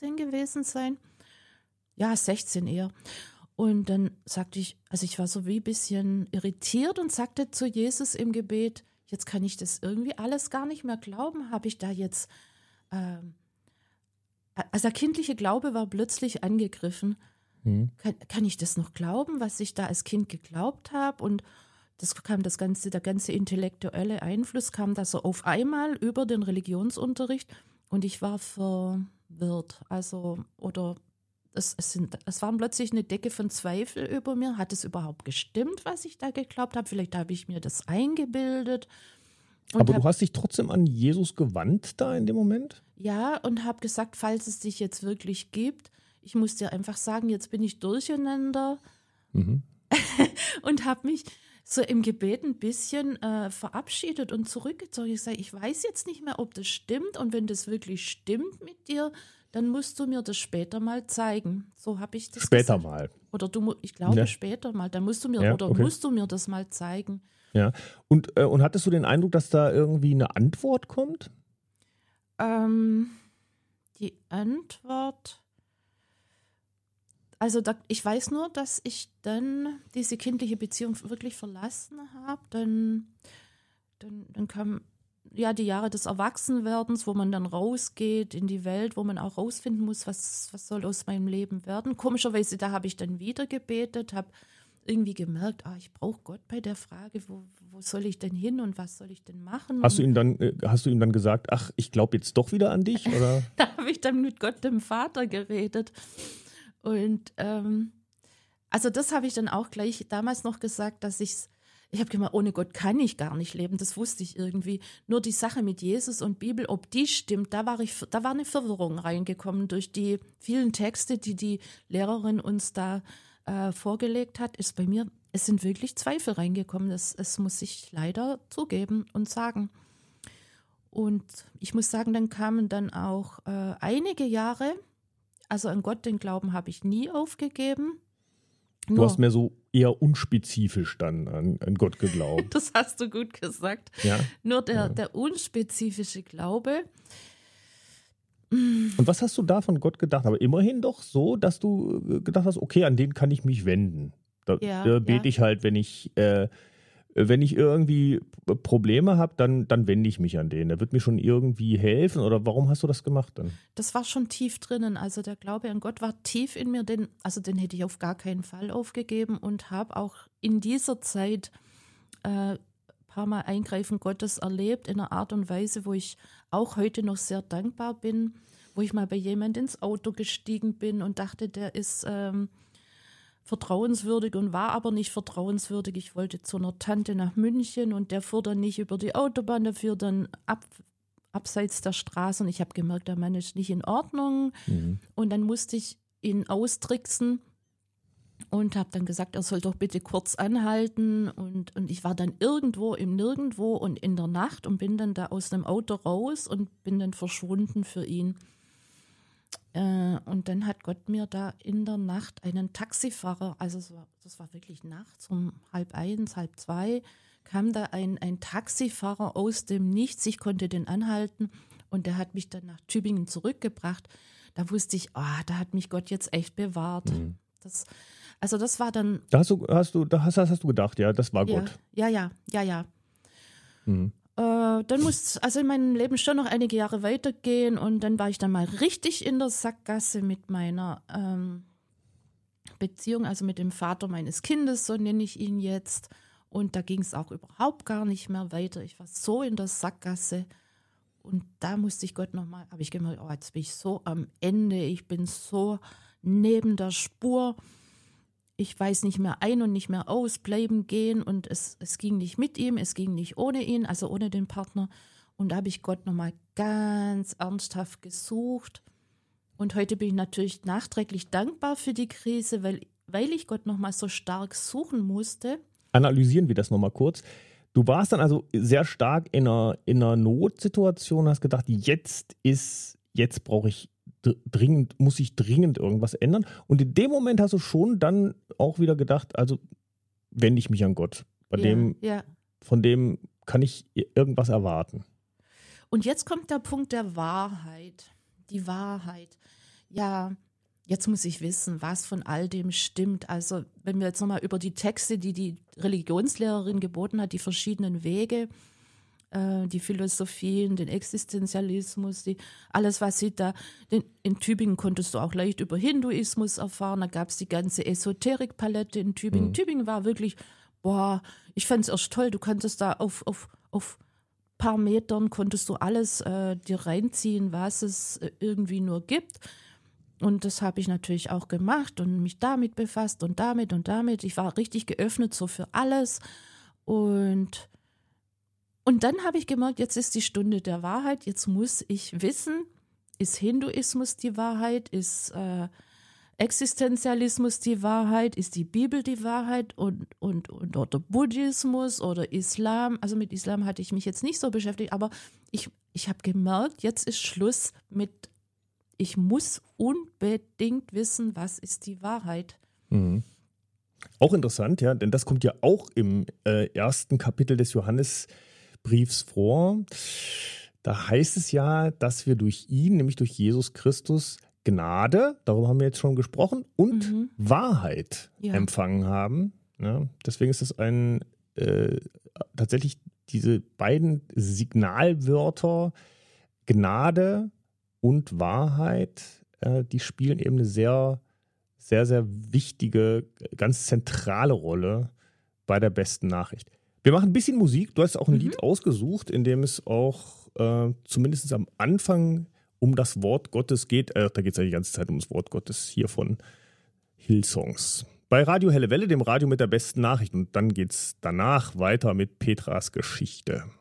18 gewesen sein. Ja, 16 eher. Und dann sagte ich, also ich war so wie ein bisschen irritiert und sagte zu Jesus im Gebet, jetzt kann ich das irgendwie alles gar nicht mehr glauben. Habe ich da jetzt, also der kindliche Glaube war plötzlich angegriffen. Kann ich das noch glauben, was ich da als Kind geglaubt habe? Und das kam der ganze intellektuelle Einfluss kam da so auf einmal über den Religionsunterricht und ich war verwirrt. Also, oder es war plötzlich eine Decke von Zweifel über mir. Hat es überhaupt gestimmt, was ich da geglaubt habe? Vielleicht habe ich mir das eingebildet. Aber du hast dich trotzdem an Jesus gewandt da in dem Moment? Ja, und habe gesagt, falls es dich jetzt wirklich gibt, ich muss dir einfach sagen, jetzt bin ich durcheinander und habe mich so im Gebet ein bisschen verabschiedet und zurückgezogen. Ich sage, ich weiß jetzt nicht mehr, ob das stimmt und wenn das wirklich stimmt mit dir, dann musst du mir das später mal zeigen. So habe ich das später gesagt. Mal. Oder ich glaube später mal. Dann musst du mir musst du mir das mal zeigen. Ja. Und hattest du den Eindruck, dass da irgendwie eine Antwort kommt? Die Antwort. Also ich weiß nur, dass ich dann diese kindliche Beziehung wirklich verlassen habe. Dann kam ja die Jahre des Erwachsenwerdens, wo man dann rausgeht in die Welt, wo man auch rausfinden muss, was soll aus meinem Leben werden. Komischerweise, da habe ich dann wieder gebetet, habe irgendwie gemerkt, ich brauche Gott bei der Frage, wo soll ich denn hin und was soll ich denn machen? Hast du ihm dann gesagt, ach, ich glaube jetzt doch wieder an dich? Oder? Da habe ich dann mit Gott, dem Vater, geredet. Und also das habe ich dann auch gleich damals noch gesagt, dass ich habe gemeint, ohne Gott kann ich gar nicht leben, das wusste ich irgendwie. Nur die Sache mit Jesus und Bibel, ob die stimmt, da war eine Verwirrung reingekommen durch die vielen Texte, die Lehrerin uns da vorgelegt hat, ist bei mir, es sind wirklich Zweifel reingekommen, das muss ich leider zugeben und sagen. Und ich muss sagen, dann kamen dann auch einige Jahre, also an Gott, den Glauben habe ich nie aufgegeben. Du hast mehr so eher unspezifisch dann an Gott geglaubt. Das hast du gut gesagt. Ja. Nur der unspezifische Glaube. Und was hast du da von Gott gedacht? Aber immerhin doch so, dass du gedacht hast, okay, an den kann ich mich wenden. Da bete ich halt, wenn ich irgendwie Probleme habe, dann wende ich mich an den. Der wird mir schon irgendwie helfen. Oder warum hast du das gemacht dann? Das war schon tief drinnen. Also der Glaube an Gott war tief in mir. Den hätte ich auf gar keinen Fall aufgegeben und habe auch in dieser Zeit ein paar Mal Eingreifen Gottes erlebt in einer Art und Weise, wo ich auch heute noch sehr dankbar bin, wo ich mal bei jemand ins Auto gestiegen bin und dachte, der ist vertrauenswürdig und war aber nicht vertrauenswürdig. Ich wollte zu einer Tante nach München und der fuhr dann nicht über die Autobahn, der fuhr dann abseits der Straße und ich habe gemerkt, der Mann ist nicht in Ordnung. Und dann musste ich ihn austricksen und habe dann gesagt, er soll doch bitte kurz anhalten und ich war dann irgendwo im Nirgendwo und in der Nacht und bin dann da aus dem Auto raus und bin dann verschwunden für ihn. Und dann hat Gott mir da in der Nacht einen Taxifahrer, also das war wirklich nachts um 1:30, 1:30, kam da ein Taxifahrer aus dem Nichts. Ich konnte den anhalten und der hat mich dann nach Tübingen zurückgebracht. Da wusste ich, da hat mich Gott jetzt echt bewahrt. Das war dann. Da hast du gedacht, ja, das war Gott. Ja. Dann muss also in meinem Leben schon noch einige Jahre weitergehen und dann war ich dann mal richtig in der Sackgasse mit meiner Beziehung, also mit dem Vater meines Kindes, so nenne ich ihn jetzt. Und da ging es auch überhaupt gar nicht mehr weiter. Ich war so in der Sackgasse und da musste ich Gott nochmal, habe ich gemerkt, jetzt bin ich so am Ende, ich bin so neben der Spur. Ich weiß nicht mehr ein und nicht mehr aus, bleiben, gehen und es ging nicht mit ihm, es ging nicht ohne ihn, also ohne den Partner. Und da habe ich Gott nochmal ganz ernsthaft gesucht. Und heute bin ich natürlich nachträglich dankbar für die Krise, weil ich Gott nochmal so stark suchen musste. Analysieren wir das nochmal kurz. Du warst dann also sehr stark in einer Notsituation, hast gedacht, jetzt muss ich dringend irgendwas ändern. Und in dem Moment hast du schon dann auch wieder gedacht, also wende ich mich an Gott. Von dem kann ich irgendwas erwarten. Und jetzt kommt der Punkt der Wahrheit. Die Wahrheit. ja, jetzt muss ich wissen, was von all dem stimmt. Also wenn wir jetzt nochmal über die Texte, die Religionslehrerin geboten hat, die verschiedenen Wege, die Philosophien, den Existenzialismus, alles, was sie da, in Tübingen konntest du auch leicht über Hinduismus erfahren, da gab es die ganze Esoterikpalette in Tübingen. Mhm. Tübingen war wirklich, ich fand es erst toll, du konntest da auf paar Metern konntest du alles dir reinziehen, was es irgendwie nur gibt. Und das habe ich natürlich auch gemacht und mich damit befasst und damit und damit. Ich war richtig geöffnet so für alles. Und dann habe ich gemerkt, jetzt ist die Stunde der Wahrheit. Jetzt muss ich wissen, ist Hinduismus die Wahrheit? Ist Existenzialismus die Wahrheit? Ist die Bibel die Wahrheit? Oder Buddhismus oder Islam? Also mit Islam hatte ich mich jetzt nicht so beschäftigt, aber ich habe gemerkt, jetzt ist Schluss mit ich muss unbedingt wissen, was ist die Wahrheit. Mhm. Auch interessant, ja, denn das kommt ja auch im ersten Kapitel des Johannesbriefs vor. Da heißt es ja, dass wir durch ihn, nämlich durch Jesus Christus, Gnade, darüber haben wir jetzt schon gesprochen, und Wahrheit empfangen haben. Ja, deswegen ist es tatsächlich diese beiden Signalwörter Gnade und Wahrheit, die spielen eben eine sehr, sehr, sehr wichtige, ganz zentrale Rolle bei der besten Nachricht. Wir machen ein bisschen Musik. Du hast auch ein Lied ausgesucht, in dem es auch zumindest am Anfang um das Wort Gottes geht. Da geht es ja die ganze Zeit um das Wort Gottes hier von Hillsongs. Bei Radio Helle Welle, dem Radio mit der besten Nachricht. Und dann geht es danach weiter mit Petras Geschichte.